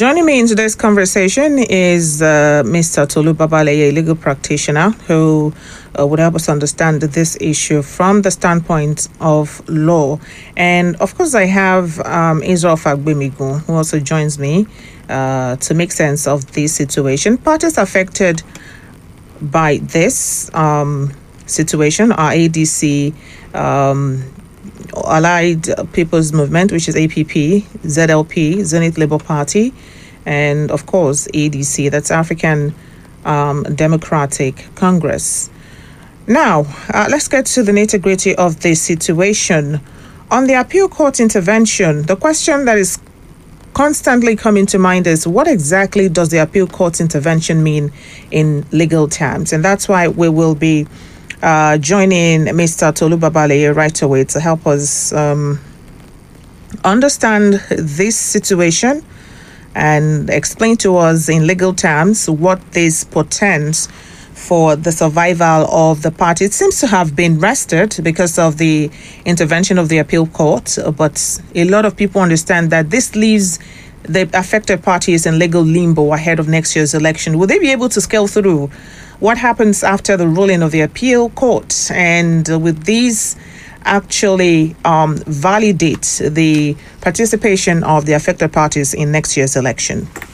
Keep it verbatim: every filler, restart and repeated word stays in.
Joining me in today's conversation is uh, Mister Tolu Babaleye, a legal practitioner who uh, would help us understand this issue from the standpoint of law. And of course, I have um, Israel Fagbemigun, who also joins me uh, to make sense of this situation. Parties affected by this um, situation are A D C, um, Allied People's Movement, which is A P P, Z L P, Zenith Labour Party, and of course A D C, that's African um, Democratic Congress. Now, uh, let's get to the nitty-gritty of the situation. On the appeal court intervention, the question that is constantly coming to mind is, what exactly does the appeal court intervention mean in legal terms? And that's why we will be Uh, joining Mister Tolu Babaleye right away to help us um, understand this situation and explain to us in legal terms what this portends for the survival of the party. It seems to have been rested because of the intervention of the appeal court, but a lot of people understand that this leaves the affected parties in legal limbo ahead of next year's election. Will they be able to scale through? What happens after the ruling of the appeal court? And uh, with these actually um, validate the participation of the affected parties in next year's election?